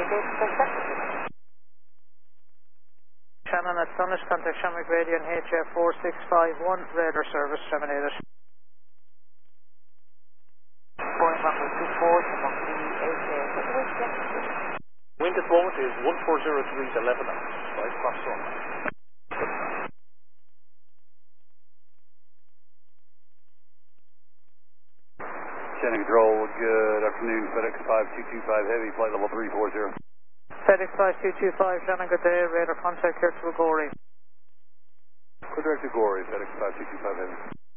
Shannon at Sunnish, contact Shamrock Radio and HF 4651, radar service terminated. Wind at the moment is 140 degrees 11 knots, 5 past 1. Shannon Control, good afternoon, FedEx 5225 Heavy, flight level 340. FedEx 5225, Shannon, good day, radar contact here to Agori. Good direct to Agori, FedEx 5225 Heavy.